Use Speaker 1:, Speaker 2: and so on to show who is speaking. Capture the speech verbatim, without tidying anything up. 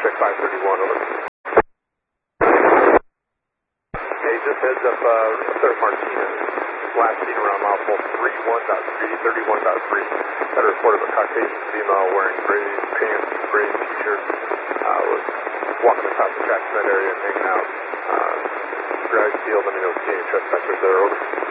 Speaker 1: check five thirty-one, over. Hey, just heads up, uh, Third Martinez, last seen around mile three one point three, thirty-one point three. Had a report of a Caucasian female wearing gray pants and gray t-shirt, uh, was walking across the tracks in that area and hanging out. Uh, drive field, let me know if you see any trespassers there, over.